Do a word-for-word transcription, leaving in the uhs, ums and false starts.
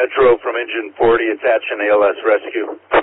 Metro from engine forty, attaching A L S rescue.